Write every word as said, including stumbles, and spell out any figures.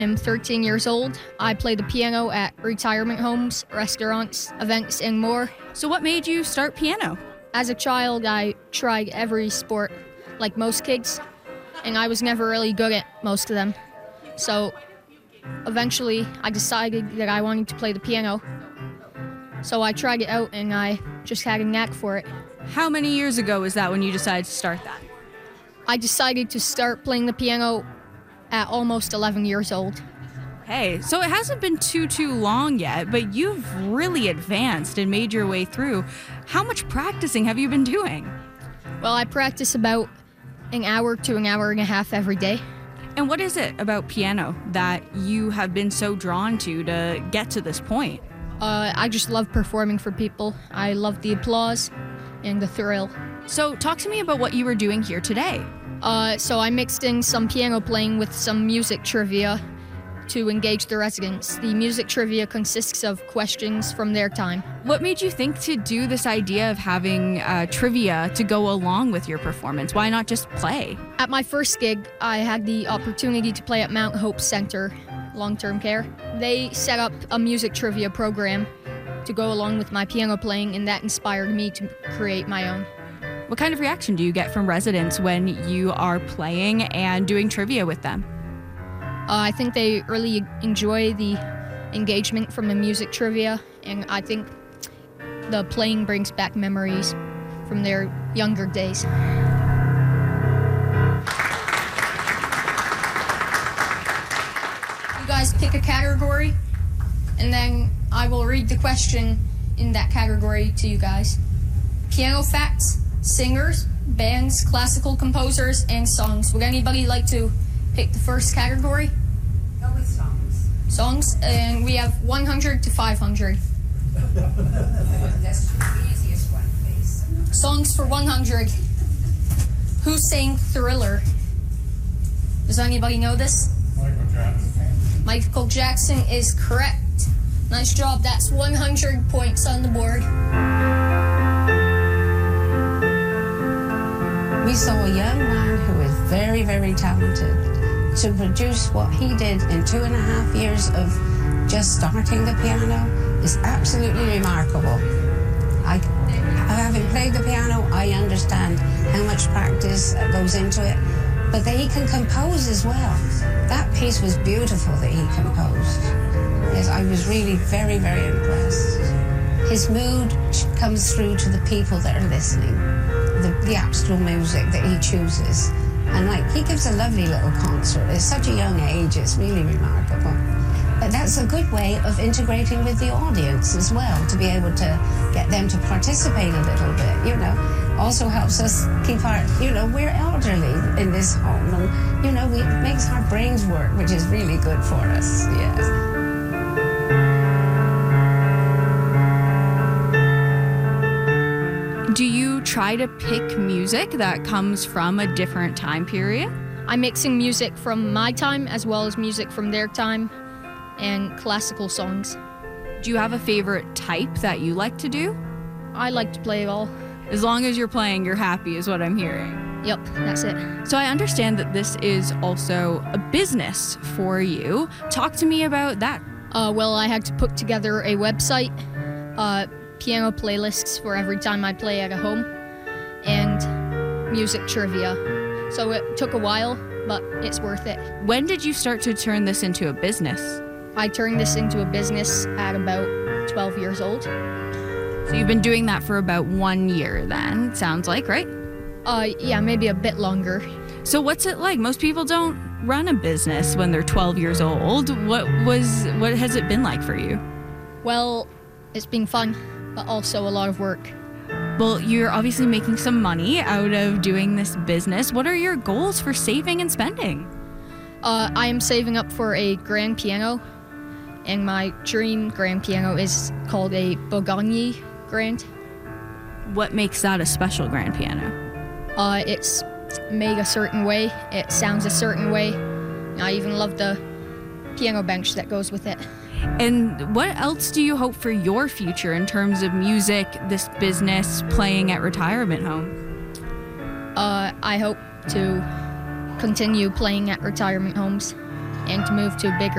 I'm thirteen years old. I play the piano at retirement homes, restaurants, events, and more. So what made you start piano? As a child, I tried every sport, like most kids, and I was never really good at most of them. So eventually, I decided that I wanted to play the piano. So I tried it out, and I just had a knack for it. How many years ago was that when you decided to start that? I decided to start playing the piano at almost eleven years old. Hey, so it hasn't been too, too long yet, but you've really advanced and made your way through. How much practicing have you been doing? Well, I practice about an hour to an hour and a half every day. And what is it about piano that you have been so drawn to to get to this point? Uh, I just love performing for people. I love the applause and the thrill. So talk to me about what you were doing here today. Uh, so I mixed in some piano playing with some music trivia to engage the residents. The music trivia consists of questions from their time. What made you think to do this idea of having uh, trivia to go along with your performance? Why not just play? At my first gig, I had the opportunity to play at Mount Hope Center Long-Term Care. They set up a music trivia program to go along with my piano playing, and that inspired me to create my own. What kind of reaction do you get from residents when you are playing and doing trivia with them? Uh, I think they really enjoy the engagement from the music trivia, and I think the playing brings back memories from their younger days. You guys pick a category, and then I will read the question in that category to you guys. Piano facts, singers, bands, classical composers, and songs. Would anybody like to pick the first category? Go with songs. Songs, and we have one hundred to five hundred. That's the easiest one, please. Songs for one hundred. Who sang Thriller? Does anybody know this? Michael Jackson. Michael Jackson is correct. Nice job. That's one hundred points on the board. We saw a young man who is very, very talented. To produce what he did in two and a half years of just starting the piano is absolutely remarkable. I, having played the piano, I understand how much practice goes into it, but that he can compose as well. That piece was beautiful that he composed. Yes, I was really very, very impressed. His mood comes through to the people that are listening, the, the actual music that he chooses. And like, he gives a lovely little concert. At such a young age, it's really remarkable. But that's a good way of integrating with the audience as well, to be able to get them to participate a little bit, you know. Also helps us keep our, you know, we're elderly in this home, and, you know, we, it makes our brains work, which is really good for us, yes. Do you try to pick music that comes from a different time period? I'm mixing music from my time as well as music from their time and classical songs. Do you have a favorite type that you like to do? I like to play it all. As long as you're playing, you're happy is what I'm hearing. Yep, that's it. So I understand that this is also a business for you. Talk to me about that. Uh, well, I had to put together a website, uh, piano playlists for every time I play at a home, and music trivia. So it took a while, but it's worth it. When did you start to turn this into a business? I turned this into a business at about twelve years old. So you've been doing that for about one year then, sounds like, right? Uh, yeah, maybe a bit longer. So what's it like? Most people don't run a business when they're twelve years old. What was, what has it been like for you? Well, it's been fun, but also a lot of work. Well, you're obviously making some money out of doing this business. What are your goals for saving and spending? Uh, I am saving up for a grand piano, and my dream grand piano is called a Bogagni grand. What makes that a special grand piano? Uh, it's made a certain way, it sounds a certain way. I even love the piano bench that goes with it. And what else do you hope for your future in terms of music, this business, playing at retirement home? Uh, I hope to continue playing at retirement homes and to move to bigger